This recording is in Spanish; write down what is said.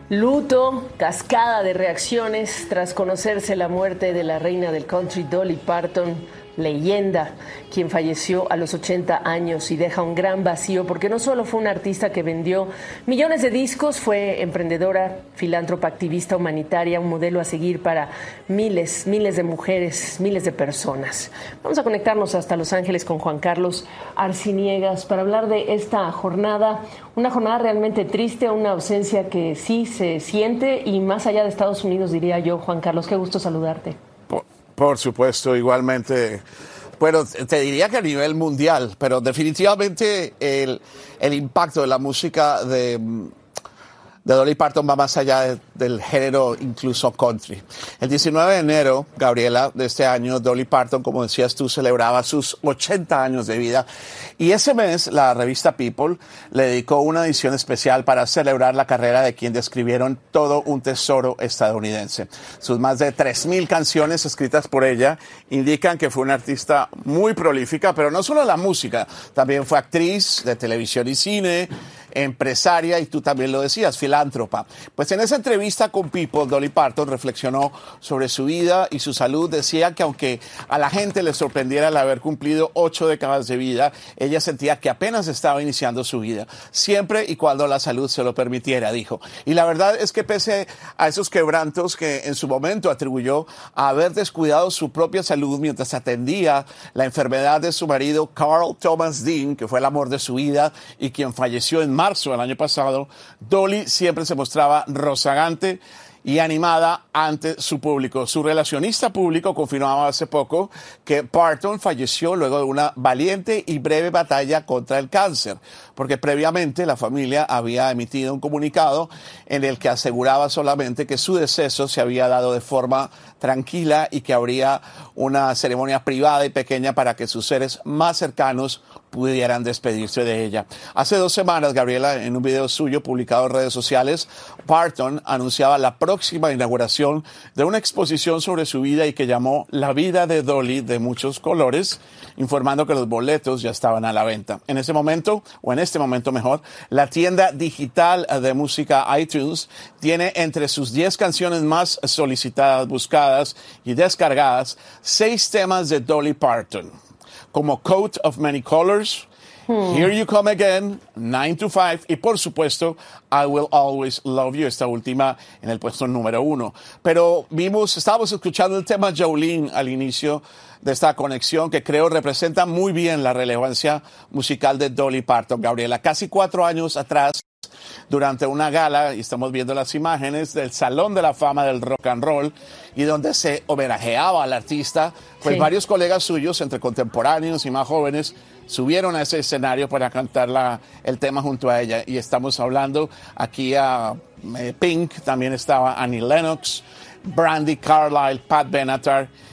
Luto, cascada de reacciones tras conocerse la muerte de la reina del country Dolly Parton, leyenda, quien falleció a los 80 años y deja un gran vacío porque no solo fue una artista que vendió millones de discos, fue emprendedora, filántropa, activista humanitaria, un modelo a seguir para miles de mujeres, miles de personas. Vamos a conectarnos hasta Los Ángeles con Juan Carlos Arciniegas para hablar de esta jornada, una jornada realmente triste, una ausencia que sí se siente y más allá de Estados Unidos, diría yo. Juan Carlos, qué gusto saludarte. Por supuesto, igualmente. Bueno, te diría que a nivel mundial, pero definitivamente el impacto de la música de Dolly Parton va más allá del género incluso country. El 19 de enero, Gabriela, de este año, Dolly Parton, como decías tú, celebraba sus 80 años de vida. Y ese mes, la revista People le dedicó una edición especial para celebrar la carrera de quien describieron todo un tesoro estadounidense. Sus más de 3,000 canciones escritas por ella indican que fue una artista muy prolífica, pero no solo la música, también fue actriz de televisión y cine, empresaria y tú también lo decías, filántropa. Pues en esa entrevista con People, Dolly Parton reflexionó sobre su vida y su salud. Decía que aunque a la gente le sorprendiera el haber cumplido 8 décadas de vida, ella sentía que apenas estaba iniciando su vida, siempre y cuando la salud se lo permitiera, dijo. Y la verdad es que pese a esos quebrantos que en su momento atribuyó a haber descuidado su propia salud mientras atendía la enfermedad de su marido Carl Thomas Dean, que fue el amor de su vida y quien falleció en marzo del año pasado, Dolly siempre se mostraba rozagante y animada ante su público. Su relacionista público confirmaba hace poco que Parton falleció luego de una valiente y breve batalla contra el cáncer, porque previamente la familia había emitido un comunicado en el que aseguraba solamente que su deceso se había dado de forma tranquila y que habría una ceremonia privada y pequeña para que sus seres más cercanos pudieran despedirse de ella. Hace 2 semanas, Gabriela, en un video suyo publicado en redes sociales, Parton anunciaba la próxima inauguración de una exposición sobre su vida y que llamó La vida de Dolly de muchos colores, informando que los boletos ya estaban a la venta. En ese momento, o en este momento mejor, la tienda digital de música iTunes tiene entre sus 10 canciones más solicitadas, buscadas y descargadas 6 temas de Dolly Parton, como Coat of Many Colors, Here You Come Again, 9 to 5 y por supuesto I Will Always Love You, esta última en el puesto número 1. Pero estábamos escuchando el tema Jolene al inicio de esta conexión que creo representa muy bien la relevancia musical de Dolly Parton, Gabriela. Casi 4 años atrás, durante una gala, y estamos viendo las imágenes del Salón de la Fama del Rock and Roll, y donde se homenajeaba al artista, pues varios colegas suyos, entre contemporáneos y más jóvenes, subieron a ese escenario para cantar el tema junto a ella. Y estamos hablando aquí a Pink, también estaba Annie Lennox, Brandi Carlile, Pat Benatar